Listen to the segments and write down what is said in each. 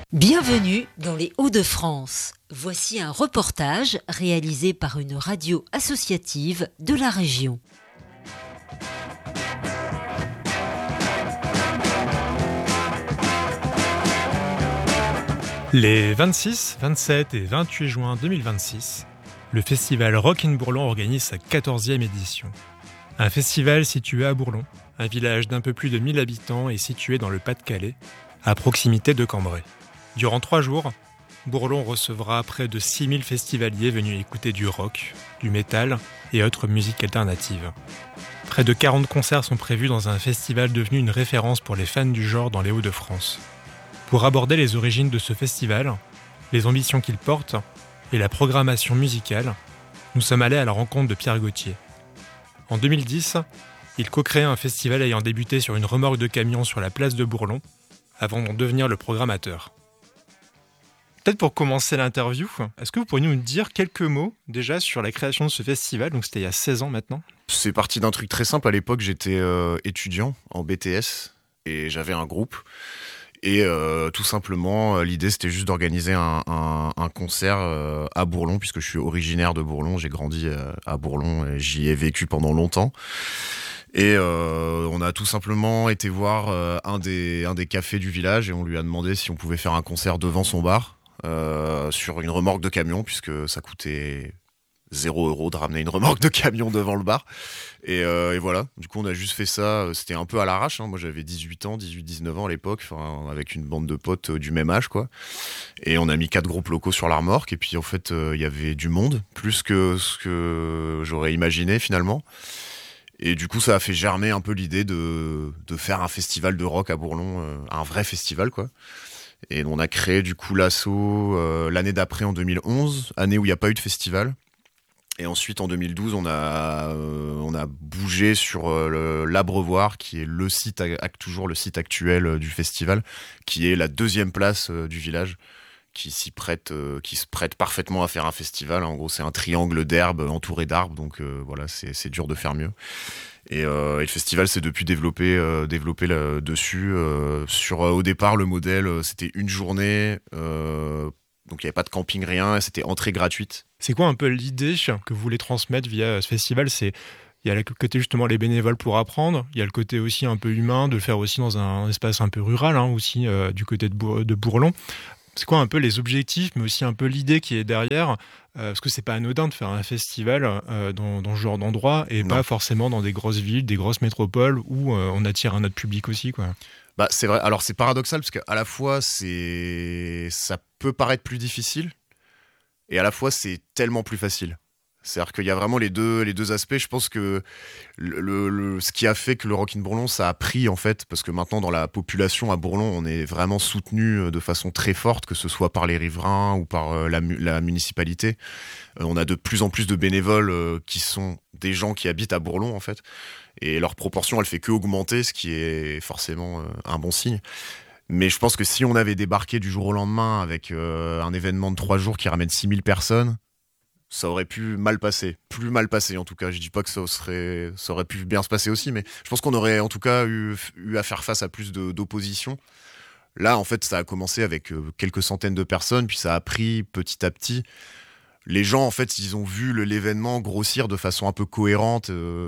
Bienvenue dans les Hauts-de-France. Voici un reportage réalisé par une radio associative de la région. Les 26, 27 et 28 juin 2026, le festival Rock in Bourlon organise sa 14e édition. Un festival situé à Bourlon, un village d'un peu plus de 1000 habitants et situé dans le Pas-de-Calais, à proximité de Cambrai. Durant 3 jours, Bourlon recevra près de 6000 festivaliers venus écouter du rock, du métal et autres musiques alternatives. Près de 40 concerts sont prévus dans un festival devenu une référence pour les fans du genre dans les Hauts-de-France. Pour aborder les origines de ce festival, les ambitions qu'il porte et la programmation musicale, nous sommes allés à la rencontre de Pierre Gauthier. En 2010, il co-crée un festival ayant débuté sur une remorque de camion sur la place de Bourlon, avant d'en devenir le programmateur. Peut-être pour commencer l'interview, est-ce que vous pourriez nous dire quelques mots déjà sur la création de ce festival? Donc c'était il y a 16 ans maintenant. C'est parti d'un truc très simple. À l'époque, j'étais étudiant en BTS et j'avais un groupe. Et tout simplement, l'idée c'était juste d'organiser un concert à Bourlon, puisque je suis originaire de Bourlon, j'ai grandi à Bourlon et j'y ai vécu pendant longtemps. Et on a tout simplement été voir un des cafés du village et on lui a demandé si on pouvait faire un concert devant son bar sur une remorque de camion, puisque ça coûtait 0 € de ramener une remorque de camion devant le bar. Et voilà, du coup on a juste fait ça, c'était un peu à l'arrache, hein. Moi j'avais 18-19 ans à l'époque, avec une bande de potes du même âge, quoi. Et on a mis 4 groupes locaux sur la remorque, et puis en fait il y avait du monde, plus que ce que j'aurais imaginé finalement. Et du coup ça a fait germer un peu l'idée de faire un festival de rock à Bourlon, un vrai festival, quoi. Et on a créé du coup l'asso l'année d'après, en 2011, année où il n'y a pas eu de festival. Et ensuite, en 2012, on a bougé sur l'Abreuvoir, qui est le site, toujours le site actuel du festival, qui est la 2e place du village, qui se prête parfaitement à faire un festival. En gros, c'est un triangle d'herbe entouré d'arbres, donc voilà, c'est dur de faire mieux. Et le festival s'est depuis développé là-dessus. Au départ, le modèle, c'était une journée. Donc il n'y avait pas de camping, rien, c'était entrée gratuite. C'est quoi un peu l'idée que vous voulez transmettre via ce festival? Il y a le côté justement les bénévoles pour apprendre, il y a le côté aussi un peu humain, de le faire aussi dans un espace un peu rural, hein, aussi du côté de Bourlon. C'est quoi un peu les objectifs, mais aussi un peu l'idée qui est derrière, parce que c'est pas anodin de faire un festival dans ce genre d'endroit, et pas forcément dans des grosses villes, des grosses métropoles où on attire un autre public aussi, quoi. Bah, c'est vrai. Alors c'est paradoxal parce qu'à la fois ça peut paraître plus difficile et à la fois c'est tellement plus facile. C'est-à-dire qu'il y a vraiment les deux aspects. Je pense que ce qui a fait que le Rock in Bourlon ça a pris, en fait, parce que maintenant dans la population à Bourlon on est vraiment soutenu de façon très forte, que ce soit par les riverains ou par la municipalité. On a de plus en plus de bénévoles qui sont des gens qui habitent à Bourlon, en fait. Et leur proportion, elle fait que augmenter, ce qui est forcément un bon signe. Mais je pense que si on avait débarqué du jour au lendemain avec un événement de 3 jours qui ramène 6000 personnes, ça aurait pu mal passer. Plus mal passer, en tout cas. Je dis pas que ça aurait pu bien se passer aussi, mais je pense qu'on aurait en tout cas eu à faire face à plus d'opposition. Là, en fait, ça a commencé avec quelques centaines de personnes, puis ça a pris petit à petit. Les gens, en fait, ils ont vu l'événement grossir de façon un peu cohérente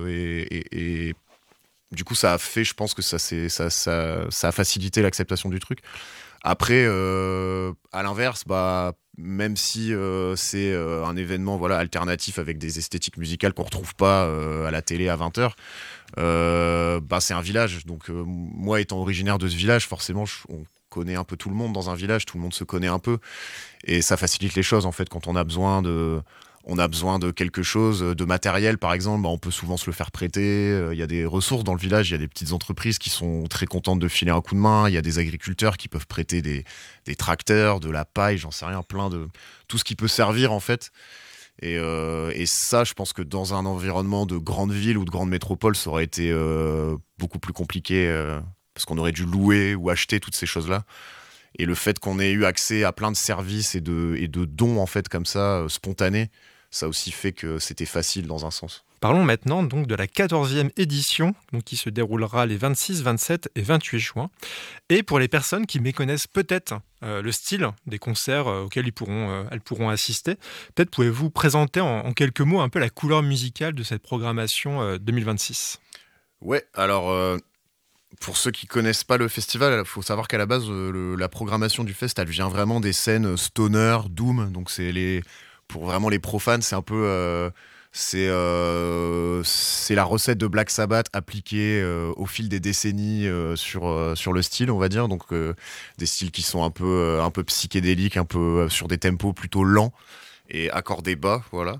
et du coup, ça a fait, je pense que ça a facilité l'acceptation du truc. Après, à l'inverse, même si c'est un événement, voilà, alternatif avec des esthétiques musicales qu'on retrouve pas à la télé à 20h, c'est un village. Donc moi, étant originaire de ce village, forcément, on connaît un peu tout le monde dans un village, tout le monde se connaît un peu, et ça facilite les choses, en fait. Quand on a besoin de quelque chose, de matériel par exemple, on peut souvent se le faire prêter. Il y a des ressources dans le village, il y a des petites entreprises qui sont très contentes de filer un coup de main, il y a des agriculteurs qui peuvent prêter des tracteurs, de la paille, j'en sais rien, tout ce qui peut servir, en fait. Et ça, je pense que dans un environnement de grande ville ou de grande métropole, ça aurait été beaucoup plus compliqué, parce qu'on aurait dû louer ou acheter toutes ces choses-là. Et le fait qu'on ait eu accès à plein de services et de dons, en fait, comme ça, spontanés, ça a aussi fait que c'était facile dans un sens. Parlons maintenant donc de la 14e édition donc, qui se déroulera les 26, 27 et 28 juin. Et pour les personnes qui méconnaissent peut-être le style des concerts auxquels elles pourront assister, peut-être pouvez-vous présenter en quelques mots un peu la couleur musicale de cette programmation 2026 ? Ouais, alors pour ceux qui connaissent pas le festival, il faut savoir qu'à la base, la programmation du fest, elle vient vraiment des scènes stoner, doom, donc pour vraiment les profanes, c'est un peu... c'est la recette de Black Sabbath appliquée au fil des décennies sur le style, on va dire. Donc des styles qui sont un peu psychédéliques, un peu sur des tempos plutôt lents et accordés bas, voilà.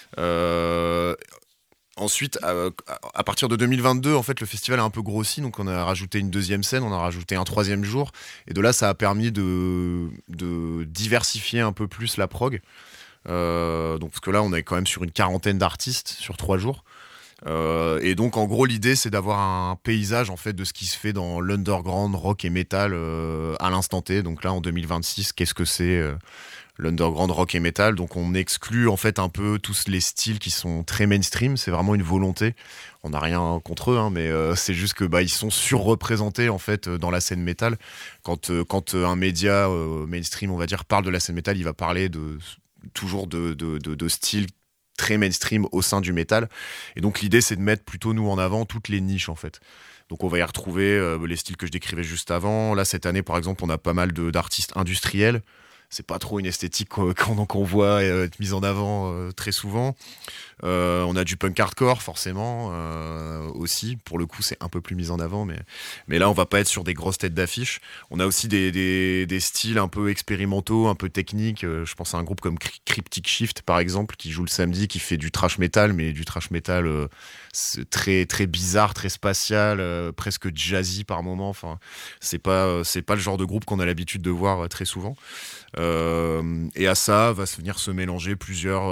Ensuite, à partir de 2022, en fait, le festival a un peu grossi, donc on a rajouté une deuxième scène, on a rajouté un troisième jour, et de là, ça a permis de diversifier un peu plus la prog. Donc parce que là on est quand même sur une quarantaine d'artistes sur 3 jours et donc en gros l'idée c'est d'avoir un paysage en fait de ce qui se fait dans l'underground rock et metal à l'instant T. Donc là en 2026 qu'est-ce que c'est l'underground rock et metal? Donc on exclut en fait un peu tous les styles qui sont très mainstream, c'est vraiment une volonté, on n'a rien contre eux hein, mais c'est juste que ils sont surreprésentés en fait dans la scène métal. Quand un média mainstream on va dire parle de la scène métal, il va parler toujours de style très mainstream au sein du métal, et donc l'idée c'est de mettre plutôt nous en avant toutes les niches en fait. Donc on va y retrouver les styles que je décrivais juste avant. Là cette année par exemple on a pas mal d'artistes industriels, c'est pas trop une esthétique qu'on voit être mise en avant très souvent. On a du punk hardcore forcément aussi, pour le coup c'est un peu plus mis en avant, mais là on va pas être sur des grosses têtes d'affiche. On a aussi des styles un peu expérimentaux, un peu techniques. Je pense à un groupe comme Cryptic Shift par exemple, qui joue le samedi, qui fait du thrash metal, mais du thrash metal très très bizarre, très spatial, presque jazzy par moment. Enfin c'est pas le genre de groupe qu'on a l'habitude de voir très souvent. Et à ça va venir se mélanger plusieurs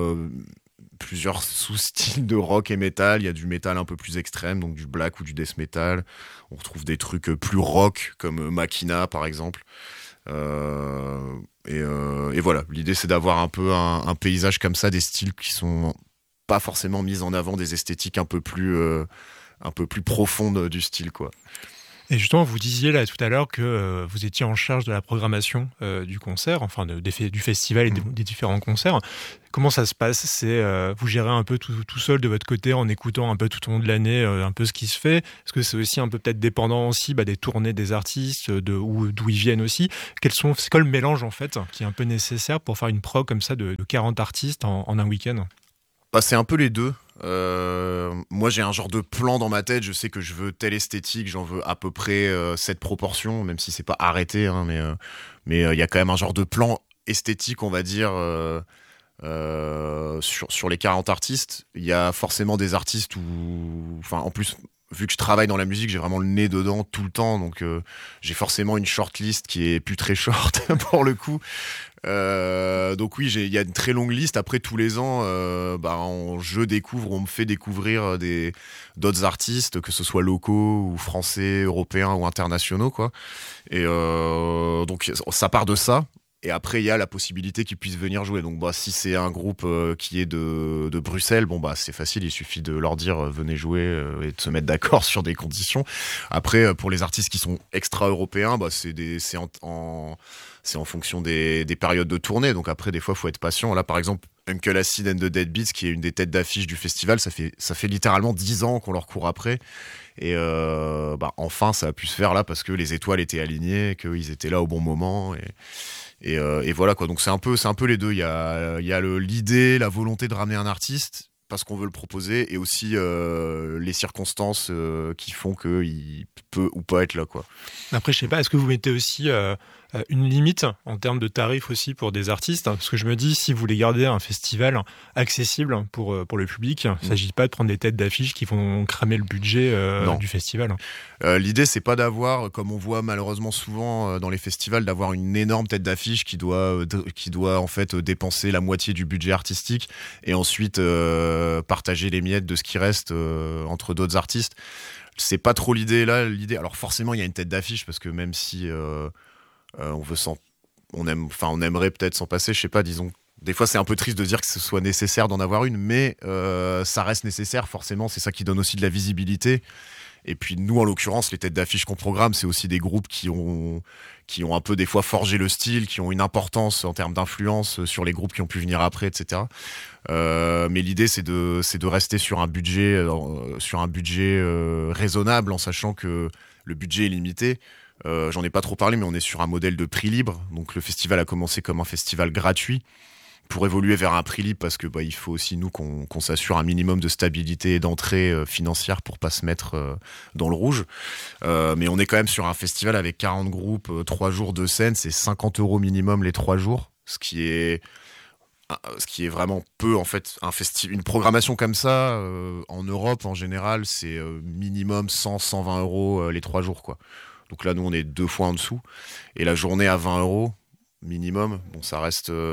sous-styles de rock et metal. Il y a du metal un peu plus extrême, donc du black ou du death metal. On retrouve des trucs plus rock comme Machina par exemple. Et voilà, l'idée c'est d'avoir un peu un paysage comme ça, des styles qui sont pas forcément mis en avant, des esthétiques un peu plus profondes du style quoi. Et justement, vous disiez là tout à l'heure que vous étiez en charge de la programmation du concert, enfin du festival et des différents concerts. Comment ça se passe? Vous gérez un peu tout seul de votre côté en écoutant un peu tout au long de l'année un peu ce qui se fait? Est-ce que c'est aussi un peu peut-être dépendant aussi des tournées des artistes, d'où ils viennent aussi? C'est quoi le mélange en fait qui est un peu nécessaire pour faire une prog comme ça de 40 artistes en un week-end? C'est un peu les deux. Moi j'ai un genre de plan dans ma tête, je sais que je veux telle esthétique, j'en veux à peu près cette proportion, même si c'est pas arrêté hein, mais y a quand même un genre de plan esthétique on va dire sur les 40 artistes. Il y a forcément des artistes en plus vu que je travaille dans la musique, j'ai vraiment le nez dedans tout le temps, donc j'ai forcément une shortlist qui est plus très short pour le coup. Donc oui, il y a une très longue liste. Après tous les ans, on me fait découvrir d'autres artistes, que ce soit locaux ou français, européens ou internationaux, quoi. Et donc ça part de ça. Et après, il y a la possibilité qu'ils puissent venir jouer. Donc, si c'est un groupe qui est de Bruxelles, c'est facile. Il suffit de leur dire venez jouer et de se mettre d'accord sur des conditions. Après, pour les artistes qui sont extra-européens, c'est en fonction des périodes de tournée. Donc après, des fois, faut être patient. Là, par exemple, Uncle Acid and the Deadbeats, qui est une des têtes d'affiche du festival, ça fait littéralement 10 ans qu'on leur court après. Et enfin, ça a pu se faire là parce que les étoiles étaient alignées, qu'ils étaient là au bon moment. Et voilà quoi. Donc c'est un peu les deux. Il y a l'idée, la volonté de ramener un artiste parce qu'on veut le proposer, et aussi les circonstances qui font qu'il peut ou pas être là quoi. Après, je sais pas, est-ce que vous mettez aussi une limite en termes de tarifs aussi pour des artistes? Parce que je me dis, si vous voulez garder un festival accessible pour le public, il ne s'agit pas de prendre des têtes d'affiche qui vont cramer le budget du festival. L'idée, c'est pas d'avoir, comme on voit malheureusement souvent dans les festivals, d'avoir une énorme tête d'affiche qui doit en fait dépenser la moitié du budget artistique et ensuite partager les miettes de ce qui reste entre d'autres artistes. C'est pas trop l'idée là. Alors forcément, il y a une tête d'affiche parce que même si on aimerait peut-être s'en passer, je sais pas, disons Des fois, c'est un peu triste de dire que ce soit nécessaire d'en avoir une, mais ça reste nécessaire, forcément. C'est ça qui donne aussi de la visibilité. Et puis nous, en l'occurrence, les têtes d'affiche qu'on programme, c'est aussi des groupes qui ont un peu des fois forgé le style, qui ont une importance en termes d'influence sur les groupes qui ont pu venir après, etc. Mais l'idée, c'est de rester sur un budget raisonnable, en sachant que le budget est limité. J'en ai pas trop parlé, mais on est sur un modèle de prix libre. Donc le festival a commencé comme un festival gratuit pour évoluer vers un prix libre, parce que il faut aussi nous qu'on s'assure un minimum de stabilité et d'entrée financière pour pas se mettre dans le rouge. Mais on est quand même sur un festival avec 40 groupes, 3 jours de scène, c'est 50 € minimum les 3 jours, ce qui est vraiment peu en fait. Une programmation comme ça en Europe en général, c'est minimum 100-120 € les 3 jours, quoi. Donc là, nous, on est 2 fois en dessous. Et la journée à 20 € minimum, bon, ça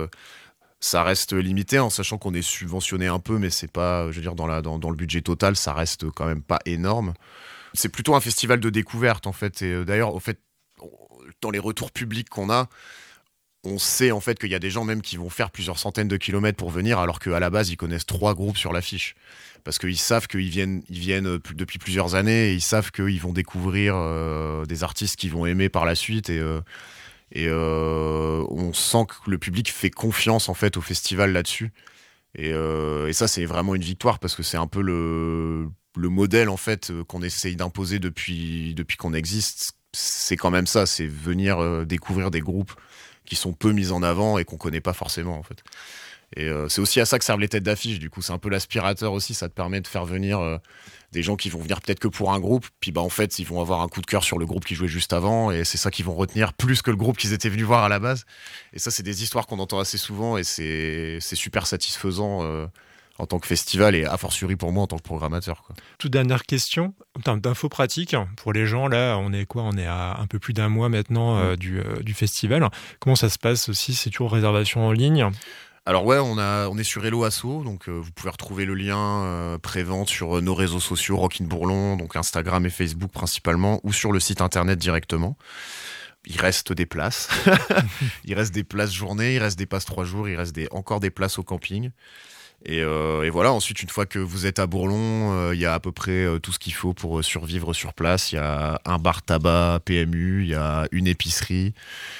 reste limité, en sachant qu'on est subventionné un peu, mais c'est pas, je veux dire, dans le budget total, ça reste quand même pas énorme. C'est plutôt un festival de découverte, en fait. Et d'ailleurs, au fait, dans les retours publics qu'on a, on sait en fait qu'il y a des gens même qui vont faire plusieurs centaines de kilomètres pour venir, alors qu'à la base, ils connaissent 3 groupes sur l'affiche. Parce qu'ils savent qu'ils viennent depuis plusieurs années, et ils savent qu'ils vont découvrir des artistes qu'ils vont aimer par la suite. Et on sent que le public fait confiance en fait au festival là-dessus. Et ça, c'est vraiment une victoire, parce que c'est un peu le modèle en fait qu'on essaye d'imposer depuis qu'on existe. C'est quand même ça, c'est venir découvrir des groupes qui sont peu mis en avant et qu'on connaît pas forcément en fait. Et c'est aussi à ça que servent les têtes d'affiche. Du coup, c'est un peu l'aspirateur aussi. Ça te permet de faire venir des gens qui vont venir peut-être que pour un groupe. Puis en fait, ils vont avoir un coup de cœur sur le groupe qui jouait juste avant. Et c'est ça qu'ils vont retenir plus que le groupe qu'ils étaient venus voir à la base. Et ça, c'est des histoires qu'on entend assez souvent. Et c'est super satisfaisant en tant que festival, et a fortiori pour moi en tant que programmateur, quoi. Toute dernière question, en termes d'infos pratiques, pour les gens, là, on est à un peu plus d'un mois maintenant du festival. Comment ça se passe aussi? C'est toujours réservation en ligne? Alors ouais, on est sur Hello Asso, donc vous pouvez retrouver le lien pré-vente sur nos réseaux sociaux Rock in Bourlon, donc Instagram et Facebook principalement, ou sur le site internet directement. Il reste des places. Il reste des places journée, il reste des passes 3 jours, il reste encore des places au camping. Et voilà, ensuite, une fois que vous êtes à Bourlon, il y a à peu près tout ce qu'il faut pour survivre sur place. Il y a un bar tabac PMU, il y a une épicerie.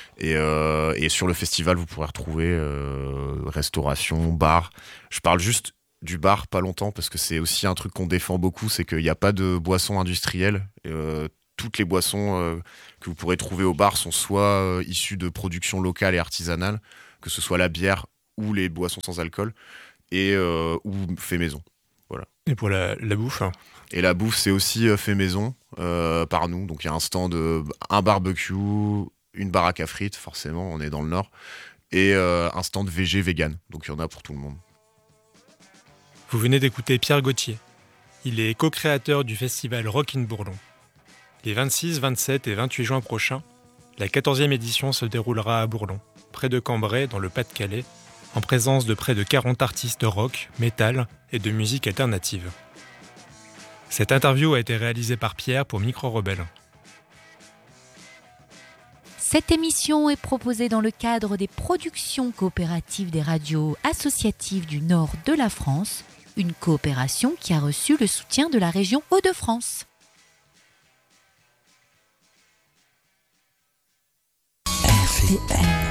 Et sur le festival, vous pourrez retrouver restauration, bar. Je parle juste du bar pas longtemps, parce que c'est aussi un truc qu'on défend beaucoup, c'est qu'il n'y a pas de boissons industrielles. Toutes les boissons que vous pourrez trouver au bar sont soit issues de production locale et artisanale, que ce soit la bière ou les boissons sans alcool, ou fait maison. Voilà. Et pour la bouffe? Et la bouffe, c'est aussi fait maison par nous. Donc il y a un stand, un barbecue, une baraque à frites, forcément, on est dans le Nord, et un stand végé vegan. Donc il y en a pour tout le monde. Vous venez d'écouter Pierre Gauthier. Il est co-créateur du festival Rock in Bourlon. Les 26, 27 et 28 juin prochains, la 14e édition se déroulera à Bourlon, près de Cambrai, dans le Pas-de-Calais, en présence de près de 40 artistes rock, métal et de musique alternative. Cette interview a été réalisée par Pierre pour Micro Rebelle. Cette émission est proposée dans le cadre des productions coopératives des radios associatives du nord de la France, une coopération qui a reçu le soutien de la région Hauts-de-France. RVL